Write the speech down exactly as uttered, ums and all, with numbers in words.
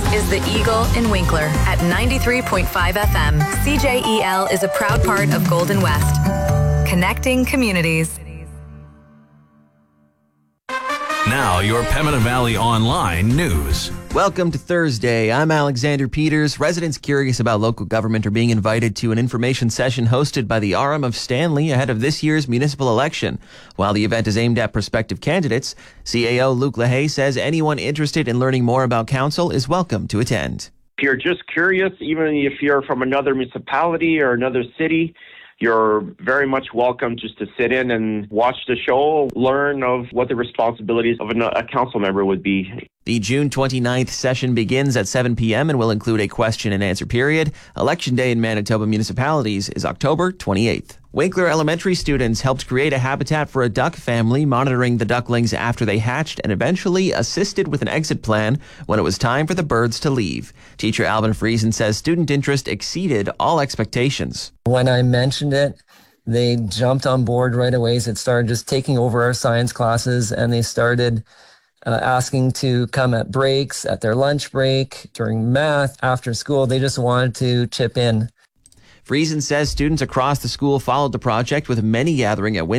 is the Eagle in Winkler at ninety-three point five F M. C J E L is a proud part of Golden West, connecting communities. Now, your Pembina Valley Online news. Welcome to Thursday. I'm Alexander Peters. Residents curious about local government are being invited to an information session hosted by the R M of Stanley ahead of this year's municipal election. While the event is aimed at prospective candidates, C A O Luke LaHaye says anyone interested in learning more about council is welcome to attend. If you're just curious, even if you're from another municipality or another city, you're very much welcome just to sit in and watch the show, learn of what the responsibilities of a council member would be. The June twenty-ninth session begins at seven p.m. and will include a question and answer period. Election Day in Manitoba municipalities is October twenty-eighth. Winkler Elementary students helped create a habitat for a duck family, monitoring the ducklings after they hatched and eventually assisted with an exit plan when it was time for the birds to leave. Teacher Alvin Friesen says student interest exceeded all expectations. When I mentioned it, they jumped on board right away. It started just taking over our science classes, and they started uh, asking to come at breaks, at their lunch break, during math, after school. They just wanted to chip in. Friesen says students across the school followed the project, with many gathering at Winkler